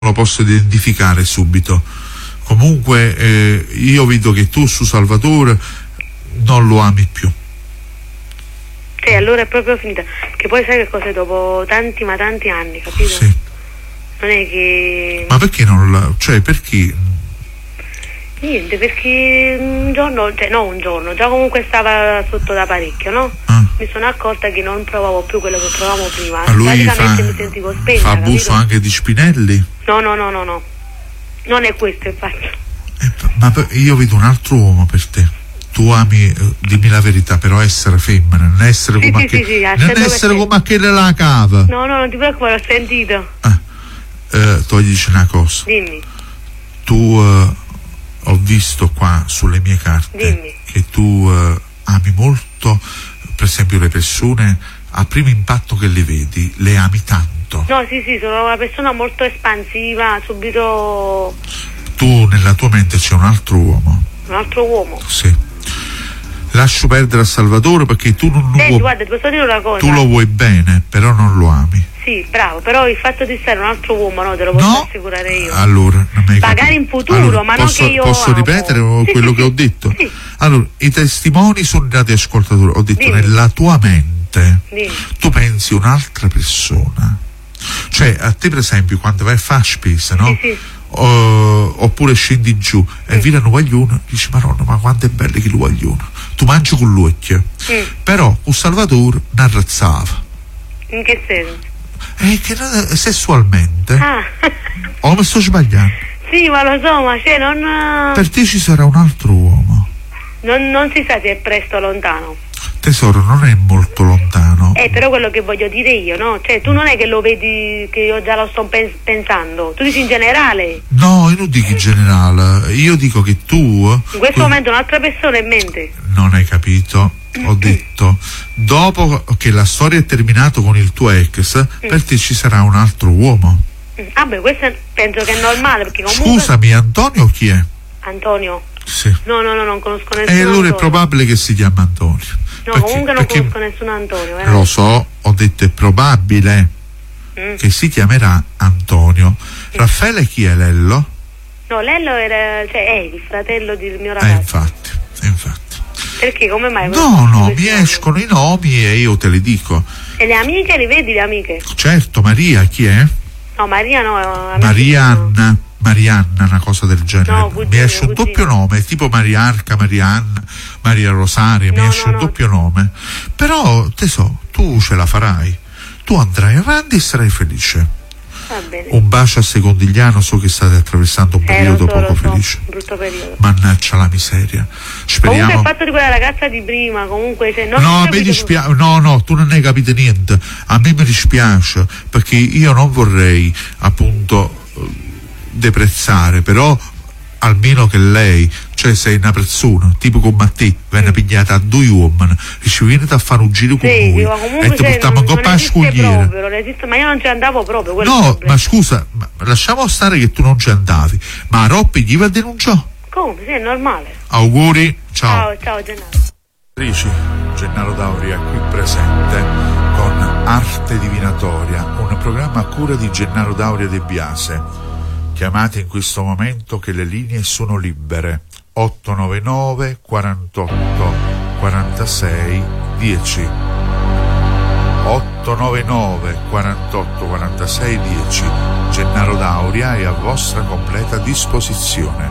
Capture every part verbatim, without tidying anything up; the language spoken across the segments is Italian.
lo posso identificare subito. Comunque eh, io vedo che tu su Salvatore non lo ami più. Sì, allora è proprio finita. Che poi sai che cosa, dopo tanti ma tanti anni, capito? Sì. Non è che... Ma perché non la... cioè perché... Niente, perché un giorno, cioè no un giorno, già comunque stava sotto da parecchio, no? Ah. Mi sono accorta che non provavo più quello che provavo prima. Ma lui fa, mi sentivo spenta, fa abuso capito? anche di Spinelli? No, no, no, no, no. Non è questo il fatto. Eh, ma io vedo un altro uomo per te. Tu ami, eh, dimmi la verità, però essere femmina, non essere sì, come sì, che, sì, sì, non essere come a che la cava. No, no, non ti preoccupare, ho sentito. Ah, eh, tu dici una cosa. Dimmi. Tu eh, ho visto qua sulle mie carte Dimmi. che tu eh, ami molto, per esempio, le persone a primo impatto che le vedi, le ami tanto. No, sì, sì, sono una persona molto espansiva, subito. Tu nella tua mente c'è un altro uomo. Un altro uomo? Sì. Lascio perdere a Salvatore perché tu non lo Senti, vuoi. guarda, ti posso dire una cosa. Tu lo vuoi bene, però non lo ami. Sì, bravo, però il fatto di stare un altro uomo, no, te lo posso No, assicurare io. Allora, non mi hai magari capito. in futuro, Allora, ma posso, non che io posso amo. ripetere Sì, quello sì, che sì. ho detto? Sì. Allora, i testimoni sono dati ascoltatori. Ho detto, Dimmi. nella tua mente Dimmi. tu pensi un'altra persona. Cioè, a te per esempio, quando vai a fare spesa, no? Sì, sì. Uh, oppure scendi giù e Mm. vedi un guaglione, dici Maronna, ma quanto è bello che il guaglione, tu mangi con l'occhio. Mm. Però un Salvatore ne arrazzava, In che senso? e che non- sessualmente Ah, o mi sto sbagliando? sì, ma lo so, ma cioè non, Per te ci sarà un altro uomo. non, non si sa se è presto o lontano. Tesoro, non è molto lontano. Eh, però quello che voglio dire io, no? Cioè, tu non è che lo vedi, che io già lo sto pens- pensando. Tu dici in generale. No, io non dico in generale, io dico che tu In questo que- momento un'altra persona in mente. non hai capito. Ho detto, dopo che la storia è terminata con il tuo ex, per te ci sarà un altro uomo. Mm. Ah beh, questo è- penso che è normale, perché comunque... Scusami, Antonio chi è? Antonio? Sì. No, no, no, non conosco nessuno. E allora è Antonio. probabile che si chiama Antonio. No, Perché- comunque non perché- conosco nessuno Antonio. Eh? Lo so, ho detto è probabile Mm. che si chiamerà Antonio. Raffaele chi è Lello? No, Lello era, cioè, è il fratello del mio Eh, ragazzo. infatti, infatti. Perché, come mai? No, no, mi Questi escono i nomi e io te li dico. nomi? E le amiche, li vedi le amiche? Certo, Maria chi è? No, Maria no. amiche Marianna, no. Marianna, una cosa del genere. No, mi cugine, esce un cugine. doppio nome, tipo Mariarca, Marianna, Maria Rosaria, No, mi esce no, un no. doppio nome. Però, te so, tu ce la farai. Tu andrai avanti e sarai felice. Va bene. Un bacio a Secondigliano, so che state attraversando un Eh, periodo lo so, poco lo so, felice. un brutto periodo. Mannaggia la miseria. Comunque Speriamo. il fatto di quella ragazza di prima, comunque, cioè, non No, ho a me capito dispiace, no, no, tu non hai capito niente. A me mi dispiace perché io non vorrei appunto eh, deprezzare, però almeno che lei, cioè sei una persona tipo come a te, viene pigliata a due uomini, dice vieni a fare un giro con Sì, noi sì, ma comunque e ti cioè, portiamo non, un coppa non a esiste scogliere. proprio, non esiste, ma io non ci andavo proprio. quello è il No, problema. ma scusa, ma lasciamo stare che tu non ci andavi, ma Roppi gli va a denunciare. Come? Sì, è normale. Auguri, ciao. Ciao, ciao Gennaro. Attrici, Gennaro Dauria qui presente con Arte Divinatoria, un programma a cura di Gennaro Dauria De Biase. Chiamate in questo momento che le linee sono libere. otto nove nove quarantotto quarantasei dieci. otto nove nove quarantotto quarantasei dieci. Gennaro Dauria è a vostra completa disposizione.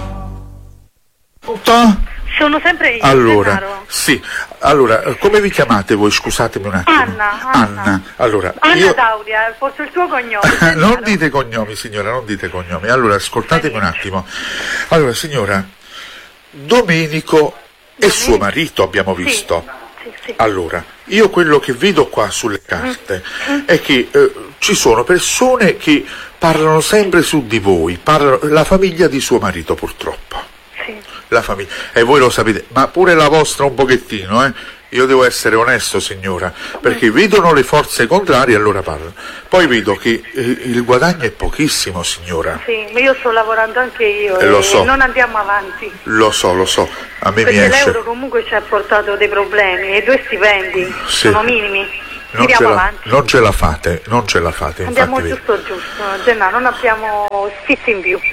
Pronto? Sono sempre io, Allora, Gennaro. sì, allora, come vi chiamate voi? Scusatemi un attimo. Anna, Anna. allora, Anna io... Dauria, forse il tuo cognome. non Gennaro. dite cognomi, signora, non dite cognomi. Allora, ascoltatemi un attimo. Allora, signora, Domenico e suo marito abbiamo Sì, visto. sì, sì. Allora, io quello che vedo qua sulle carte è che eh, ci sono persone che parlano sempre su di voi, parlano, la famiglia di suo marito purtroppo. Sì. La famiglia, e voi lo sapete, ma pure la vostra un pochettino, eh? Io devo essere onesto, signora, perché vedono le forze contrarie e allora parlano. Poi vedo che eh, il guadagno è pochissimo, signora. Sì, ma io sto lavorando anche io Eh, e lo so. non andiamo avanti. Lo so, lo so, a me mi Perché esce. l'euro comunque ci ha portato dei problemi e i due stipendi Sì. sono minimi. non ce, la, non ce la fate, non ce la fate. Andiamo infatti, giusto giusto, Gennaro, non abbiamo sfizi in più.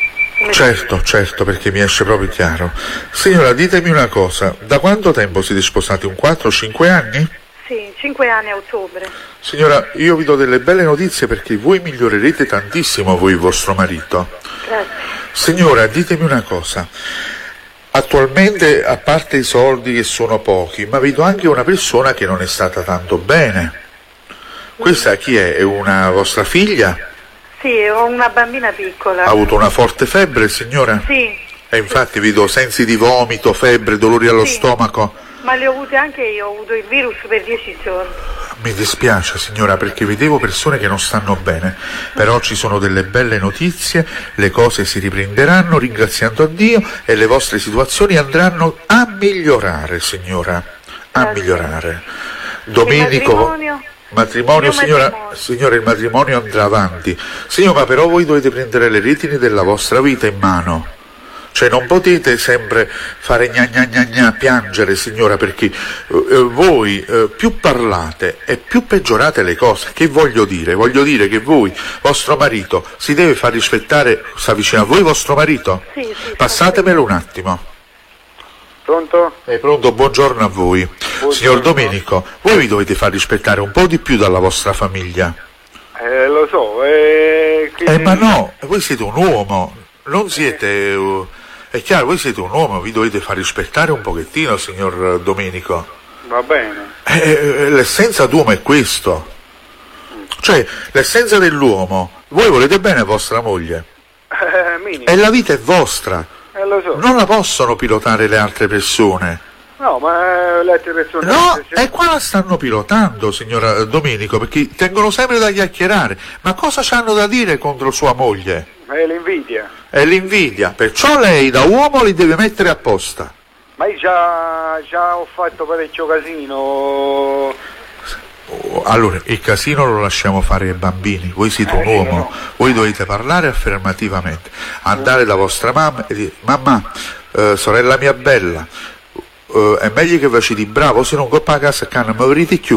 Certo, certo, perché mi esce proprio chiaro. Signora, ditemi una cosa, da quanto tempo siete sposati? Un quattro cinque anni? Sì, cinque anni a ottobre. Signora, io vi do delle belle notizie perché voi migliorerete tantissimo voi e vostro marito. Grazie. Signora, ditemi una cosa. Attualmente, a parte i soldi che sono pochi, ma vedo anche una persona che non è stata tanto bene. Questa chi è? È una vostra figlia? Sì, ho una bambina piccola. Ha avuto una forte febbre, signora? Sì. E infatti vedo sensi di vomito, febbre, dolori allo sì. stomaco. Ma le ho avute anche io, ho avuto il virus per dieci giorni. Mi dispiace, signora, perché vedevo persone che non stanno bene, però ci sono delle belle notizie, le cose si riprenderanno ringraziando a Dio e le vostre situazioni andranno a migliorare, signora, a Grazie. migliorare. Domenico... Il matrimonio? Matrimonio, signora, matrimonio. signora, il matrimonio andrà avanti. Signora, ma però voi dovete prendere le redini della vostra vita in mano. Cioè non potete sempre fare gna gna gna gna, piangere, signora, perché eh, voi eh, più parlate e più peggiorate le cose. Che voglio dire? Voglio dire che voi, vostro marito, si deve far rispettare. Sta vicino a voi vostro marito? Sì, sì. Passatemelo un attimo. Pronto? È pronto, buongiorno a voi. Buongiorno. Signor Domenico, voi vi dovete far rispettare un po' di più dalla vostra famiglia. Eh, lo so, eh... Eh ma no, voi siete un uomo, non siete... Uh, è chiaro, voi siete un uomo, vi dovete far rispettare un pochettino, signor Domenico. Va bene. Eh, l'essenza d'uomo è questo. Cioè, l'essenza dell'uomo, voi volete bene a vostra moglie. Eh, minimo. E la vita è vostra. Eh, lo so. Non la possono pilotare le altre persone. No, ma le altre persone... No, e qua la stanno pilotando, signora Domenico, perché tengono sempre da chiacchierare. Ma cosa c'hanno da dire contro sua moglie? È l'invidia. È l'invidia, perciò lei da uomo li deve mettere apposta. Ma io già, già ho fatto parecchio casino. Oh, allora, il casino lo lasciamo fare ai bambini, voi siete un Eh, uomo, no. voi dovete parlare affermativamente, andare da vostra mamma e dire, mamma, eh, sorella mia bella, eh, è meglio che facciate bravo, se non coppa a casa che non mi avrete più.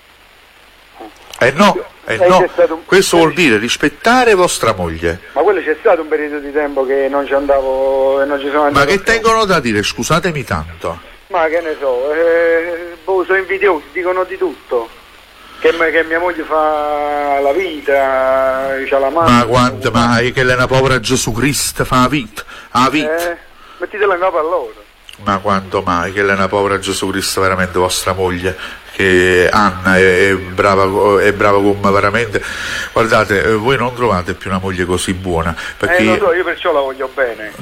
Eh no, eh Eh, no, c'è stato un- questo vuol dire rispettare vostra moglie. Ma quello c'è stato un periodo di tempo che non ci andavo e non ci sono andato. Ma che tengono da dire, scusatemi tanto. Ma che ne so, eh, boh, sono invidiosi, dicono di tutto. Che, che mia moglie fa la vita, c'ha la mano. Ma quanto mai che lei è una povera Gesù Cristo fa la vita, la vita. Eh, mettitela in capo a loro. Ma quanto mai che lei è una povera Gesù Cristo, veramente vostra moglie, che Anna è, è brava è brava come veramente. Guardate, eh, voi non trovate più una moglie così buona, perché, Eh, lo so, io perciò la voglio bene.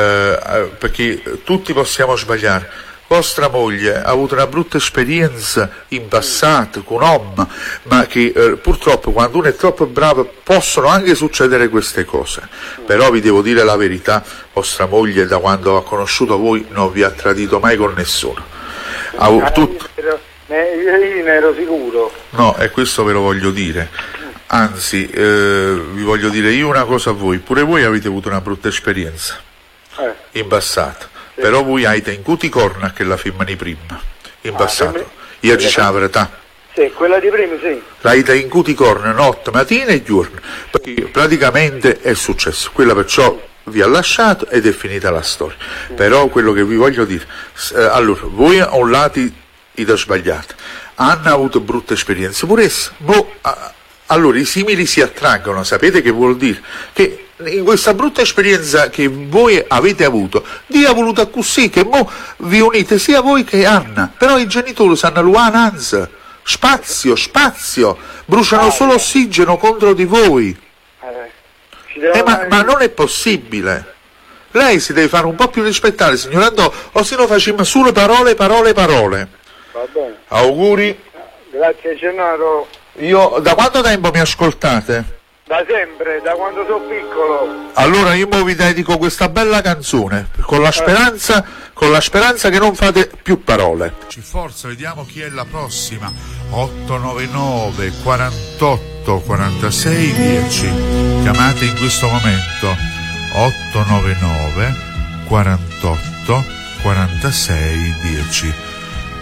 eh, perché tutti possiamo sbagliare. Vostra moglie ha avuto una brutta esperienza in passato con un uomo, ma che eh, purtroppo quando uno è troppo bravo possono anche succedere queste cose. Però vi devo dire la verità, vostra moglie da quando ha conosciuto voi non vi ha tradito mai con nessuno. Ha avuto Ah, tutto. io, ne, io ne ero sicuro. No, e questo ve lo voglio dire. Anzi, eh, vi voglio dire io una cosa a voi, pure voi avete avuto una brutta esperienza Eh. in passato. Però voi avete in cuti corna che la firma di prima, in passato. per me- Io dicevo la verità. Sì, quella di prima sì. L'avete in cuti corna notte, mattina e giorno, perché praticamente è successo. Quella perciò vi ha lasciato ed è finita la storia. Però quello che vi voglio dire, eh, allora, voi a un lato avete sbagliato, Anna ha avuto brutte esperienze, pure essa, boh, ah, allora i simili si attraggono, sapete che vuol dire? Che in questa brutta esperienza che voi avete avuto, Dio ha voluto così, che mo vi unite sia voi che Anna, però i genitori sanno l'uananza, spazio, spazio, bruciano solo ossigeno contro di voi. Eh, ci deve Eh, ma, fare- ma non è possibile. Lei si deve fare un po' più rispettare, signor Andò, o se no facciamo solo parole, parole, parole. Va bene. Auguri. Grazie Gennaro. Io, da quanto tempo mi ascoltate? Da sempre, da quando sono piccolo. Allora io mo vi dedico questa bella canzone, con la speranza, con la speranza che non fate più parole. Ci forza, vediamo chi è la prossima. otto nove nove quarantotto quarantasei dieci. Chiamate in questo momento. otto nove nove quarantotto quarantasei dieci.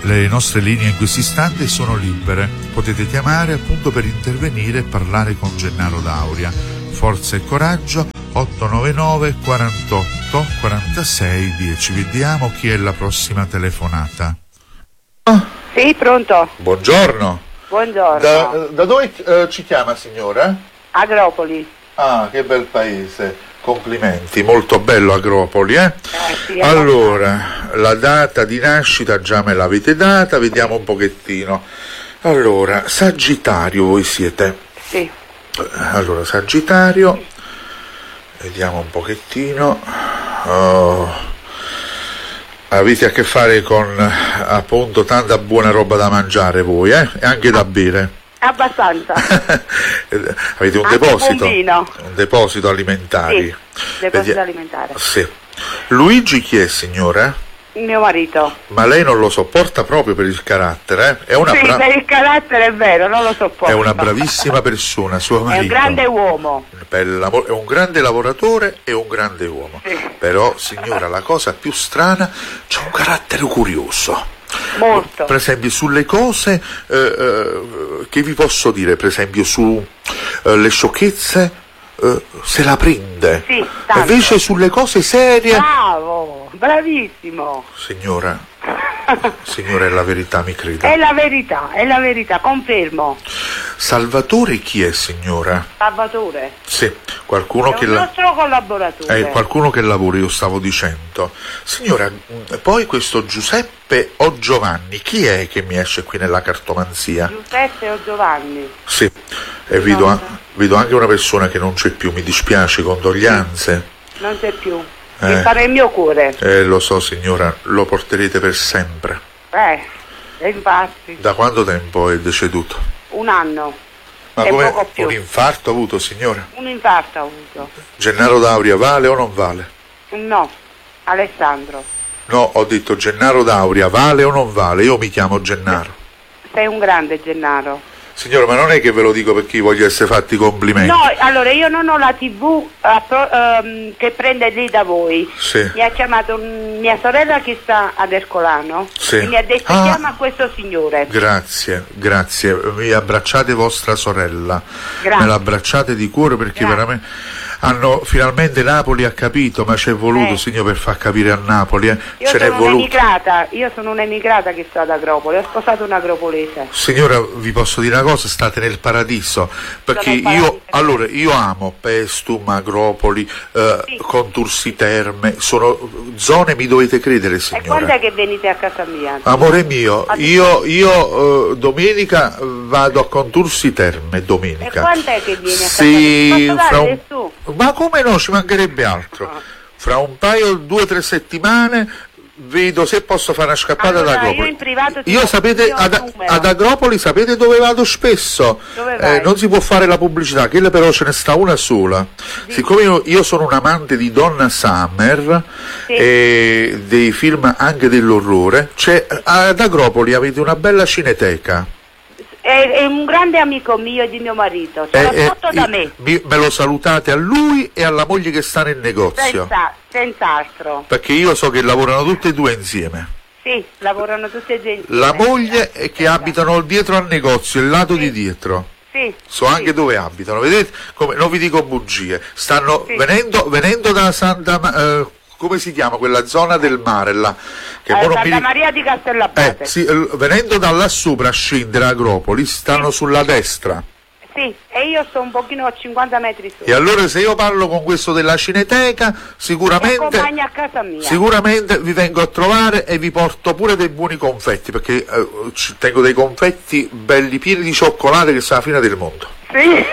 Le nostre linee in questo istante sono libere, potete chiamare appunto per intervenire e parlare con Gennaro D'Auria. Forza e coraggio, otto nove nove quarantotto quarantasei dieci. Vediamo chi è la prossima telefonata. Oh. Sì, pronto. Buongiorno. Buongiorno. Da, da dove uh, ci chiama, signora? Agropoli. Ah, che bel paese. Complimenti, molto bello Agropoli, eh? eh sì, allora, la data di nascita già me l'avete data, vediamo un pochettino. Allora, Sagittario voi siete? Sì. Allora, Sagittario, vediamo un pochettino. Oh, avete a che fare con appunto tanta buona roba da mangiare voi, eh? E anche da bere. Abbastanza. Avete un anche deposito? Un deposito alimentari. Sì, deposito Vedi- alimentare. Sì. Luigi chi è, signora? Mio marito. Ma lei non lo sopporta proprio per il carattere, eh? È una sì, bra- per il carattere è vero, non lo sopporto. È una bravissima persona, suo marito. È un grande uomo. Per il lavoro, è un grande lavoratore e un grande uomo. Sì. Però, signora, la cosa più strana, c'è un carattere curioso. Molto. Per esempio sulle cose eh, eh, che vi posso dire, per esempio su eh, le sciocchezze eh, se la prende. Sì, tanto. Invece sulle cose serie. Bravo, bravissimo. Signora, signora, è la verità, mi creda. È la verità, è la verità, confermo. Salvatore chi è, signora? Salvatore. Sì, qualcuno è che un la... nostro collaboratore. È qualcuno che lavora, io stavo dicendo. Signora, poi questo Giuseppe o Giovanni, chi è che mi esce qui nella cartomanzia? Giuseppe o Giovanni? Sì, e vedo, a... vedo anche una persona che non c'è più, mi dispiace, condoglianze. Non c'è più. Eh. Mi fa nel mio cuore. Eh, lo so, signora, lo porterete per sempre. Eh, e infatti. Da quanto tempo è deceduto? Un anno. Ma e come poco più. un infarto ha avuto, signora? Un infarto ha avuto. Gennaro D'Auria vale o non vale? No, Alessandro. No, ho detto Gennaro D'Auria vale o non vale? Io mi chiamo Gennaro. Sei un grande Gennaro. Signora, ma non è che ve lo dico perché voglio essere fatti complimenti. No, allora io non ho la tivù uh, pro, um, che prende lì da voi. Sì. Mi ha chiamato un, mia sorella che sta ad Ercolano. Sì. E mi ha detto ah, chiama questo signore. Grazie, grazie. Mi abbracciate vostra sorella. Grazie. Me l'abbracciate di cuore perché Grazie. veramente hanno finalmente Napoli ha capito, ma c'è voluto, eh. signor, per far capire a Napoli. Eh. Io Ce n'è sono voluto. un'emigrata, io sono un'emigrata che sto ad Agropoli, ho sposato un agropolese. Signora, vi posso dire una cosa, state nel paradiso, perché nel paradiso. io allora io amo Pestum, Agropoli, eh, Sì. Contursi Terme, sono zone, mi dovete credere, E signora. quando è che venite a casa mia? Amore mio, Ma- io, io eh, domenica vado a Contursi Terme, domenica. E quando è che vieni a casa Sì, mia? Posso fra dare un... su? Ma come no, ci mancherebbe altro. Ah. Fra un paio, due o tre settimane vedo se posso fare una scappata Allora, ad Agropoli. io in privato ti Io do- sapete, ti do il ad, numero. ad Agropoli sapete dove vado spesso? Dove vai? Eh, non si può fare la pubblicità, quella però ce ne sta una sola. Sì. Siccome io, io sono un amante di Donna Summer Sì. e dei film anche dell'orrore, c'è, ad Agropoli avete una bella cineteca. È, è un grande amico mio e di mio marito, sono Eh, eh, sotto da io- me, mi- me lo salutate a lui e alla moglie che sta nel negozio. senza, senz'altro. Perché io so che lavorano tutte e due insieme. Sì, lavorano tutti e due insieme. La moglie è che abitano dietro al negozio, il lato di dietro. Sì, So sì. anche dove abitano, vedete? Come, non vi dico bugie. Stanno Sì. venendo, venendo da Santa Ma- eh, come si chiama quella zona del mare là? Che Eh, mo non mi Santa ric- Maria di Eh, Castellabate. sì, eh, venendo da là sopra a scendere a Agropoli, stanno Sì. sulla destra. Sì, e io sto un pochino a cinquanta metri su. E allora se io parlo con questo della cineteca, Mi sicuramente accompagna a casa mia. Sicuramente vi vengo a trovare e vi porto pure dei buoni confetti, perché eh, ci- tengo dei confetti belli pieni di cioccolate che sono la fine del mondo. Sì.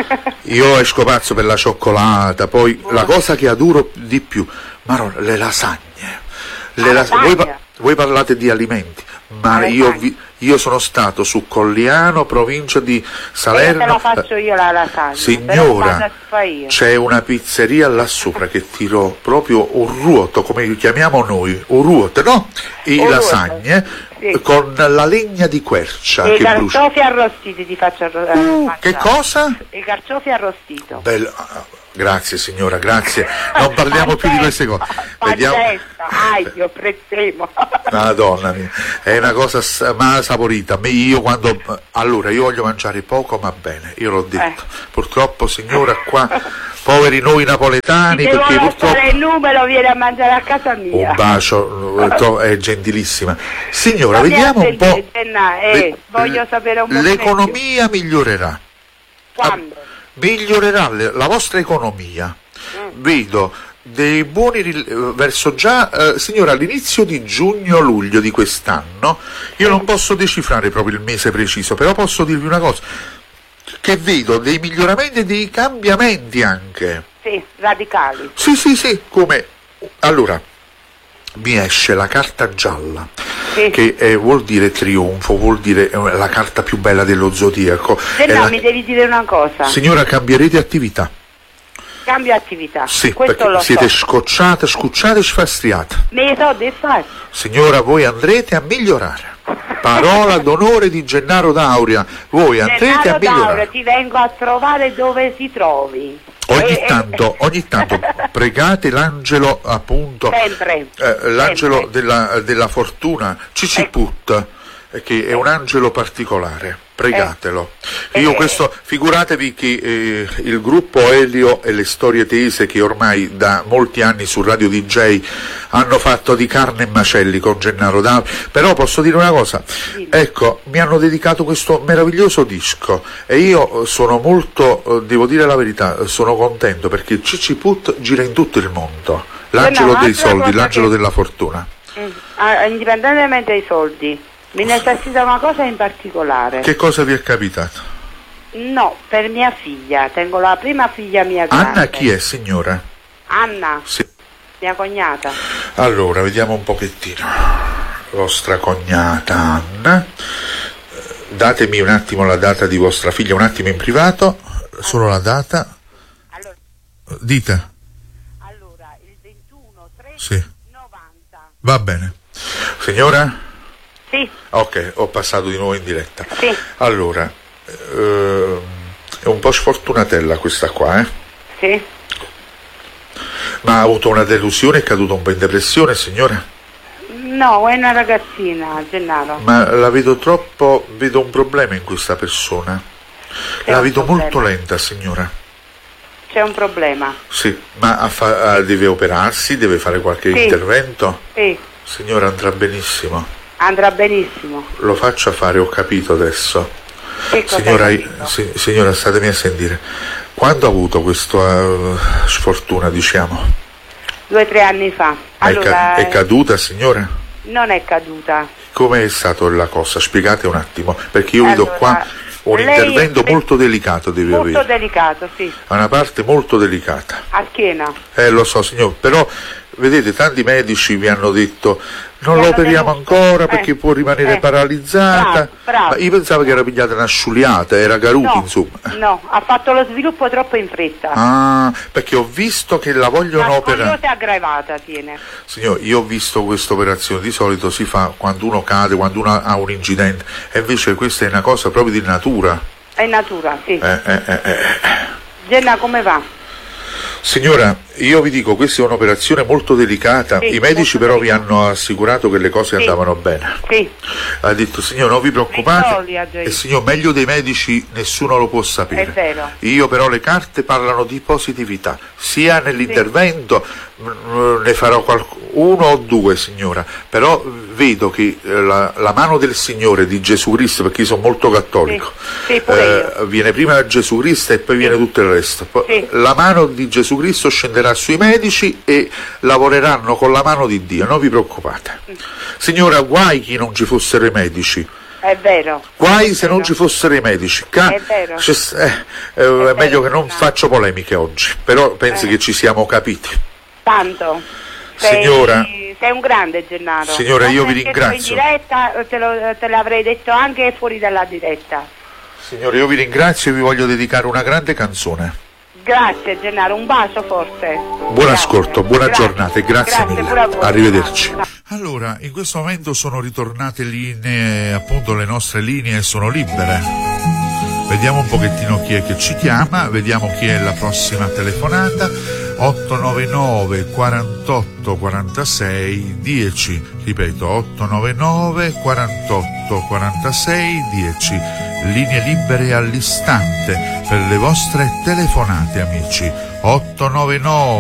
Io esco pazzo per la cioccolata, poi la cosa che adoro di più, Marò, le lasagne. Le Ah, las- lasagne. voi, pa- voi parlate di alimenti, ma Ah, io, lasagne. vi- io sono stato su Colliano, provincia di E Salerno. te la faccio io la lasagna. Signora, però la fa io. c'è una pizzeria là sopra che tirò proprio un ruoto, come li chiamiamo noi, un ruoto, no? E Un lasagne ruoto, sì. con la legna di quercia E i che brucia. carciofi arrostiti ti faccio arro- Uh, mangiare. che cosa? I carciofi arrostito. Bello. Grazie signora, grazie. Non parliamo più di queste cose. Vediamo. Ai, Dio, prezzemo. Madonna mia, è una cosa ma saporita. Io quando allora io voglio mangiare poco ma bene, io l'ho detto. Eh. Purtroppo signora qua, poveri noi napoletani, se perché purtroppo il numero viene a mangiare a casa mia. Un bacio, è gentilissima. Signora, ma vediamo un po'. Eh, voglio sapere un po'. L'economia migliorerà. Quando? Migliorerà la vostra economia. Mm. Vedo dei buoni verso già eh, signora all'inizio di giugno-luglio di quest'anno. Io non posso decifrare proprio il mese preciso, però posso dirvi una cosa, che vedo dei miglioramenti e dei cambiamenti anche. Sì, radicali. Sì, sì, sì, come allora mi esce la carta gialla, sì. Che eh, vuol dire trionfo, vuol dire eh, la carta più bella dello zodiaco. Se no, la... mi devi dire una cosa. Signora, cambierete attività. Cambio attività. Sì, questo perché lo siete so. scocciate, scucciate e sfastriate. Me so di fare. Signora, voi andrete a migliorare. Parola d'onore di Gennaro D'Auria. Voi andrete Gennaro a migliorare. D'Auria, ti vengo a trovare dove si trovi. Ogni eh, tanto, eh. ogni tanto pregate l'angelo, appunto, sempre, eh, l'angelo sempre. Della, della fortuna, Ciciput, eh. che è un angelo particolare. Pregatelo. Eh. Io questo, figuratevi che eh, il gruppo Elio e le storie tese, che ormai da molti anni su Radio D J hanno fatto di carne e macelli con Gennaro D'Auria, però posso dire una cosa, ecco, mi hanno dedicato questo meraviglioso disco e io sono molto, devo dire la verità, sono contento perché Ciciput gira in tutto il mondo, l'angelo dei soldi, l'angelo che... della fortuna. Mm. Ah, indipendentemente dai soldi. Mi necessita una cosa in particolare. Che cosa vi è capitato? No, per mia figlia. Tengo la prima figlia mia grande. Anna chi è, signora? Anna? Sì. Mia cognata. Allora, vediamo un pochettino. Vostra cognata Anna. Datemi un attimo la data di vostra figlia, un attimo in privato. Solo la data. Allora. Dite. Allora, il ventuno tre sì. novanta. Va bene. Signora? Sì. Ok, ho passato di nuovo in diretta. Sì. Allora, ehm, è un po' sfortunatella questa qua, eh? Sì. Ma ha avuto una delusione, è caduta un po' in depressione, signora? No, è una ragazzina, Gennaro. Ma la vedo troppo, vedo un problema in questa persona. C'è la vedo problema. molto lenta, signora. C'è un problema. Sì, ma a fa- a deve operarsi, deve fare qualche sì. intervento? Sì. Signora, andrà benissimo. Andrà benissimo. Lo faccia fare, ho capito adesso. Che cosa signora, hai capito? si, signora, statemi a sentire. Quando ha avuto questa uh, sfortuna, diciamo? Due o tre anni fa. Allora, è, ca- è caduta, signora? Non è caduta. Come è stata la cosa? Spiegate un attimo, perché io vedo allora, qua un intervento è... molto delicato deve molto avere. Molto delicato, sì. Ha una parte molto delicata. A schiena. Eh, lo so, signor, però vedete, tanti medici vi hanno detto non mi lo operiamo ancora perché eh, può rimanere eh, paralizzata. Bravo, bravo. Ma io pensavo che era pigliata una sciuliata, era caruti, no, insomma. No, ha fatto lo sviluppo troppo in fretta. Ah, perché ho visto che la vogliono operare. La scoliosi aggravata tiene. Signor, io ho visto questa operazione, di solito si fa quando uno cade, quando uno ha un incidente, e invece questa è una cosa proprio di natura. È natura, sì. Eh, eh, eh, eh. Genna, come va? Signora, io vi dico, questa è un'operazione molto delicata, sì, i medici però delicata. vi hanno assicurato che le cose sì. andavano bene. Sì. Ha detto, signor, non vi preoccupate, e signor, meglio dei medici nessuno lo può sapere. È vero. Io però le carte parlano di positività, sia nell'intervento, sì. mh, ne farò qualcuno, uno o due, signora, però vedo che la, la mano del Signore, di Gesù Cristo, perché io sono molto cattolico, sì. Sì, pure eh, viene prima Gesù Cristo e poi sì. viene tutto il resto. Sì. La mano di Gesù Cristo scenderà sui medici e lavoreranno con la mano di Dio, non vi preoccupate. Signora, guai chi non ci fossero i medici. È vero. Guai è se vero. non ci fossero i medici. Ca- è vero. eh, eh, è, è meglio che non faccio polemiche oggi, però penso eh. che ci siamo capiti. Tanto. Sei, signora, sei un grande, Gennaro. Signora, non io vi ringrazio. In diretta te, lo, te l'avrei detto anche fuori dalla diretta. Signore, io vi ringrazio e vi voglio dedicare una grande canzone. Grazie Gennaro, un bacio forte. Buon grazie. ascolto, buona grazie. giornata e grazie, grazie mille. A Arrivederci. Grazie. Allora, in questo momento sono ritornate linee, appunto le nostre linee sono libere. Vediamo un pochettino chi è che ci chiama, vediamo chi è la prossima telefonata. otto nove nove quarantotto quarantasei dieci, ripeto otto nove nove quarantotto quarantasei dieci, linee libere all'istante per le vostre telefonate, amici. otto nove nove